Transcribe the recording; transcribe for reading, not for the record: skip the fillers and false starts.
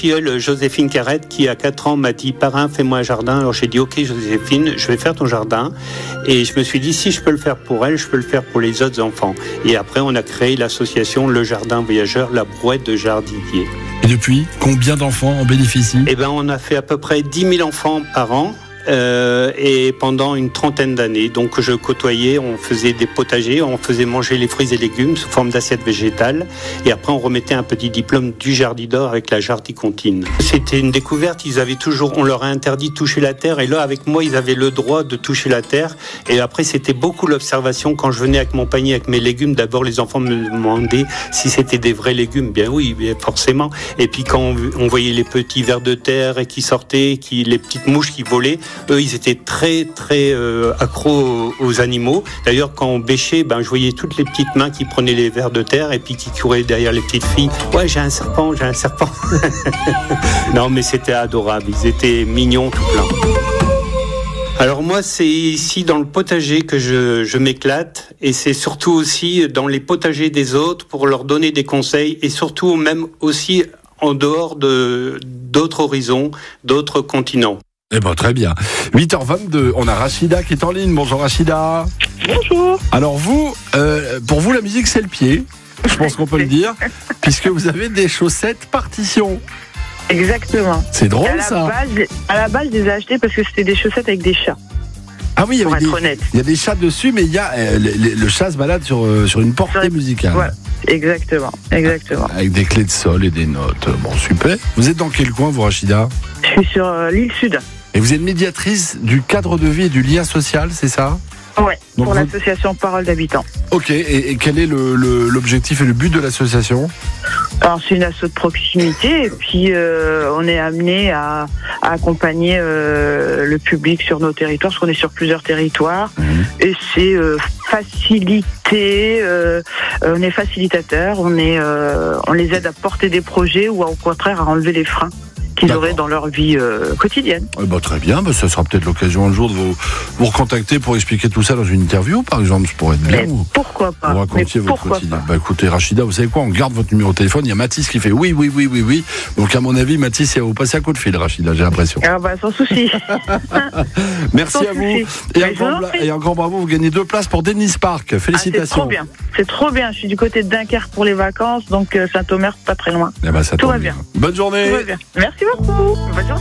filleule, Joséphine Carrette, qui à 4 ans m'a dit « Parrain, fais-moi un jardin ». Alors j'ai dit « Ok Joséphine, je vais faire ton jardin ». Et je me suis dit « Si je peux le faire pour elle, je peux le faire pour les autres enfants ». Et après, on a créé l'association Le Jardin Voyageur, la brouette de jardiniers. Et depuis, combien d'enfants en bénéficient ? Eh ben, on a fait à peu près 10 000 enfants par an. Et pendant une 30aine d'années. Donc je côtoyais, on faisait des potagers, on faisait manger les fruits et légumes sous forme d'assiettes végétales, et après on remettait un petit diplôme du Jardidor avec la jardicontine. C'était une découverte, on leur a interdit de toucher la terre, et là avec moi ils avaient le droit de toucher la terre, et après c'était beaucoup l'observation. Quand je venais avec mon panier avec mes légumes, d'abord les enfants me demandaient si c'était des vrais légumes. Bien oui, forcément. Et puis quand on voyait les petits vers de terre qui sortaient, les petites mouches qui volaient, eux, ils étaient très, très accros aux animaux. D'ailleurs, quand on bêchait, je voyais toutes les petites mains qui prenaient les vers de terre et puis qui couraient derrière les petites filles. « Ouais, j'ai un serpent. » Non, mais c'était adorable. Ils étaient mignons tout plein. Alors moi, c'est ici dans le potager que je m'éclate, et c'est surtout aussi dans les potagers des autres pour leur donner des conseils, et surtout même aussi en dehors d'autres horizons, d'autres continents. Eh ben, très bien. 8h22, on a Rachida qui est en ligne. Bonjour Rachida. Bonjour. Alors vous, pour vous la musique c'est le pied, je pense qu'on peut le dire, puisque vous avez des chaussettes partition. Exactement. C'est drôle À la base, je les ai achetées parce que c'était des chaussettes avec des chats. Ah oui, pour être honnête. Il y a des chats dessus, mais il y a le chat se balade sur une portée musicale. Voilà. Exactement. Avec des clés de sol et des notes. Bon, super. Vous êtes dans quel coin, vous, Rachida ? Je suis sur l'île Sud. Et vous êtes médiatrice du cadre de vie et du lien social, c'est ça ? Ouais, donc pour l'association Parole d'habitants. Ok, et quel est l'objectif et le but de l'association ? Alors c'est une asso de proximité, et puis on est amené à accompagner le public sur nos territoires, parce qu'on est sur plusieurs territoires, et c'est facilité, on est facilitateur, on les aide à porter des projets ou au contraire à enlever les freins qu'ils auraient dans leur vie quotidienne. Très bien, ça sera peut-être l'occasion un jour de vous recontacter pour expliquer tout ça dans une interview, par exemple, ça pourrait être bien. Pourquoi pas ? Vous racontiez votre quotidien. Écoutez, Rachida, vous savez quoi ? On garde votre numéro de téléphone. Il y a Mathis qui fait oui. Donc à mon avis, Mathis, il va vous passer un coup de fil, Rachida, j'ai l'impression. Sans souci. Merci à vous. Et un grand bravo, vous gagnez 2 places pour Dennis Park. Félicitations. C'est trop bien. Je suis du côté de Dunkerque pour les vacances, donc Saint-Omer, pas très loin. Ça tout va bien. Bonne journée. Tout va bien. Merci beaucoup. Bonne journée.